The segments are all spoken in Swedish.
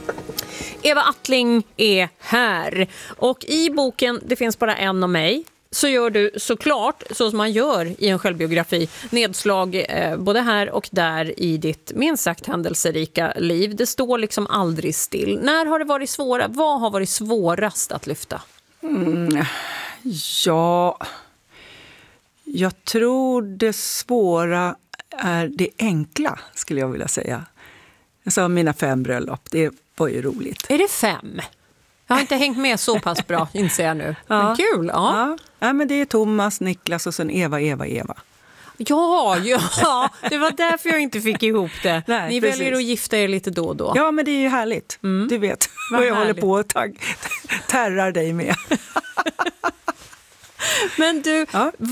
Eva Attling är här. Och i boken Det finns bara en om mig så gör du såklart, så som man gör i en självbiografi, nedslag både här och där i ditt minst sagt händelserika liv. Det står liksom aldrig still. När har det varit svåra? Vad har varit svårast att lyfta? Ja, jag tror det svåra är det enkla, skulle jag vilja säga. Jag sa mina 5 bröllop, det var ju roligt. Är det 5? Jag har inte hängt med så pass bra, inser jag nu. Ja. Men kul, ja. Ja, men det är Thomas, Niklas och sen Eva. Ja, det var därför jag inte fick ihop det. Nej, Ni precis. väljer att gifta er lite då och då. Ja, men det är ju härligt. Du vet vad jag håller på att terrar dig med. Men du,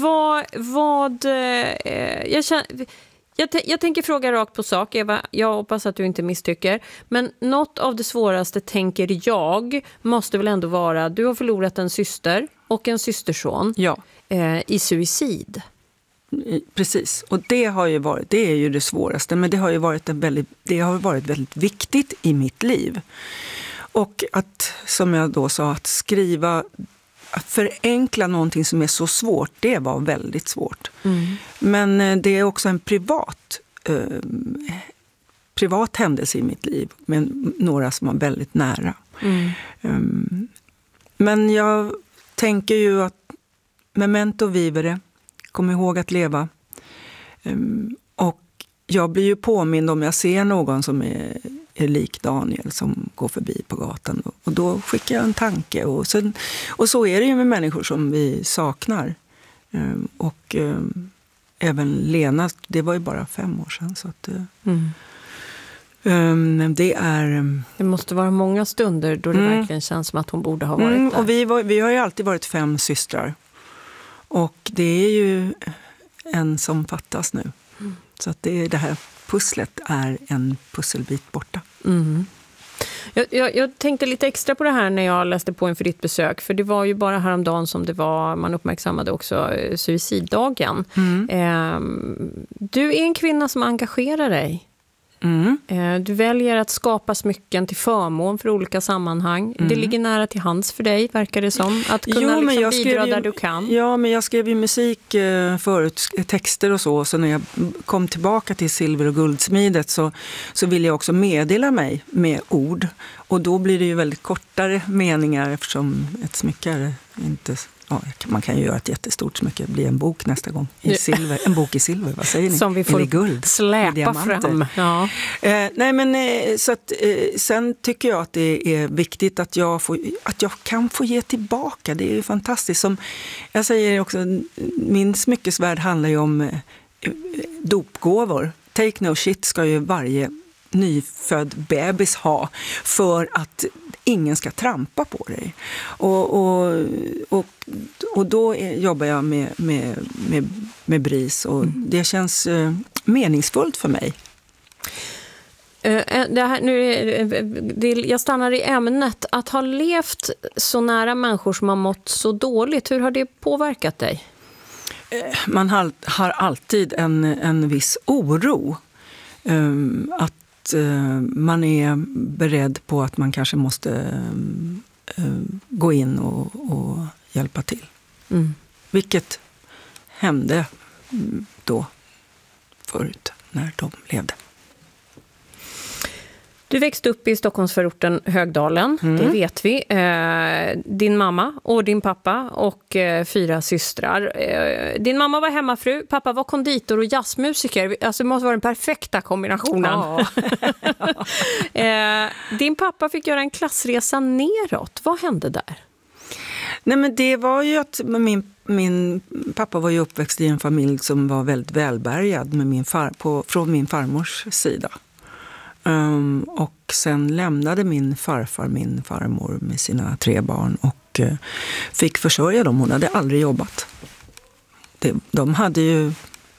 jag tänker fråga rakt på sak, Eva. Jag hoppas att du inte misstycker. Men något av det svåraste, tänker jag, måste väl ändå vara... Du har förlorat en syster och en systerson i suicid. Precis, och det är ju det svåraste, men det har varit väldigt viktigt i mitt liv. Och att, som jag då sa, att förenkla någonting som är så svårt, det var väldigt svårt. Men det är också en privat händelse i mitt liv, med några som var väldigt nära. Men jag tänker ju att memento vivere, kom ihåg att leva. Och jag blir ju påmind om jag ser någon som är lik Daniel som går förbi på gatan. Och då skickar jag en tanke. Och så är det ju med människor som vi saknar. Och även Lena, det var ju bara 5 år sedan. Så att, det måste vara många stunder då det verkligen känns som att hon borde ha varit där. Och vi har ju alltid varit 5 systrar. Och det är ju en som fattas nu. Så att det här pusslet är en pusselbit borta. Jag tänkte lite extra på det här när jag läste på inför ditt besök. För det var ju bara häromdagen som man uppmärksammade också suiciddagen. Du är en kvinna som engagerar dig. Du väljer att skapa smycken till förmån för olika sammanhang. Det ligger nära till hands för dig, verkar det som. Att kunna bidra där du kan. Ja, men jag skrev ju musik förut, texter och så. Så när jag kom tillbaka till silver- och guldsmidet så ville jag också meddela mig med ord. Och då blir det ju väldigt kortare meningar eftersom ett smycke är inte... Ja, man kan ju göra ett jättestort smycke, bli en bok nästa gång i silver, en bok i silver, vad säger ni? Som vi får eller guld, släpa fram. Ja. Nej, men så att sen tycker jag att det är viktigt att jag kan få ge tillbaka. Det är ju fantastiskt. Som jag säger också, min smyckesvärld handlar ju om dopgåvor. Take no shit ska ju varje nyfödd bebis ha för att ingen ska trampa på dig. Och då jobbar jag med BRIS och det känns meningsfullt för mig. Jag stannar i ämnet. Att ha levt så nära människor som har mått så dåligt, hur har det påverkat dig? Man har alltid en viss oro. Att man är beredd på att man kanske måste gå in och hjälpa till. Vilket hände då förut när de levde. Du växte upp i Stockholmsförorten Högdalen, det vet vi. Din mamma och din pappa och 4 systrar. Din mamma var hemmafru, pappa var konditor och jazzmusiker. Alltså det måste vara den perfekta kombinationen. Ja. Din pappa fick göra en klassresa neråt. Vad hände där? Nej, men det var ju att min pappa var ju uppväxt i en familj som var väldigt välbärgad med från min farmors sida. Och sen lämnade min farfar min farmor med sina 3 barn och fick försörja dem. Hon hade aldrig jobbat. De hade ju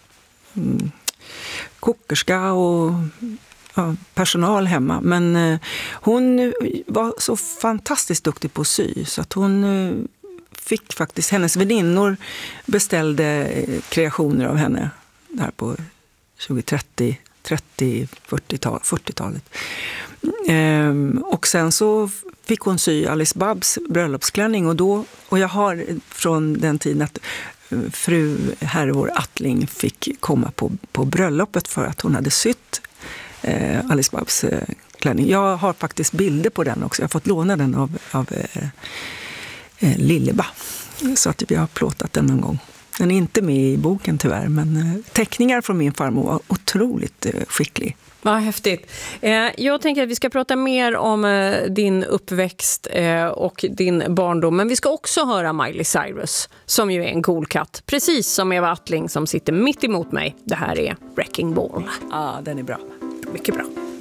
kokerska och personal hemma. Men hon var så fantastiskt duktig på att sy så att hon fick faktiskt, hennes väninnor beställde kreationer av henne där på 20-30 40-talet. Och sen så fick hon sy Alice Babs bröllopsklänning och jag har från den tiden att fru Hervor Attling fick komma på bröllopet för att hon hade sytt Alice Babs klänning. Jag har faktiskt bilder på den också. Jag har fått låna den av Lilleba. Så att vi har plåtat den någon gång. Den är inte med i boken tyvärr, men teckningar från min farmor var otroligt skicklig. Vad häftigt. Jag tänker att vi ska prata mer om din uppväxt och din barndom. Men vi ska också höra Miley Cyrus, som ju är en cool katt. Precis som Eva Attling som sitter mitt emot mig. Det här är Wrecking Ball. Ja, den är bra. Mycket bra.